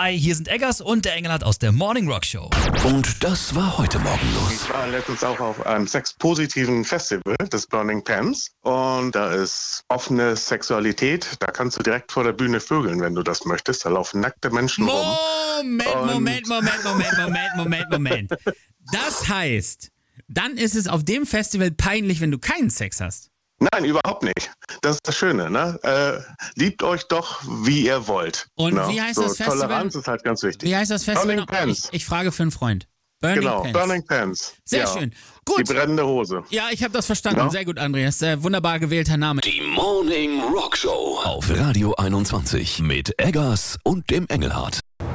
Hi, hier sind Eggers und der Engelhardt aus der Morning Rock Show. Und das war heute Morgen los. Ich war letztens auch auf einem sexpositiven Festival des Burning Pants und da ist offene Sexualität. Da kannst du direkt vor der Bühne vögeln, wenn du das möchtest. Da laufen nackte Menschen rum. Moment. Das heißt, dann ist es auf dem Festival peinlich, wenn du keinen Sex hast. Nein, überhaupt nicht. Das ist das Schöne, ne? Liebt euch doch, wie ihr wollt. Und wie heißt das Festival? Toleranz ist halt ganz wichtig. Wie heißt das Festival? Burning Pants. Ich frage für einen Freund. Burning Pants. Sehr schön. Gut. Die brennende Hose. Ja, ich habe das verstanden. Ja. Sehr gut, Andreas. Wunderbar gewählter Name. Die Morning Rock Show auf Radio 21 mit Eggers und dem Engelhardt.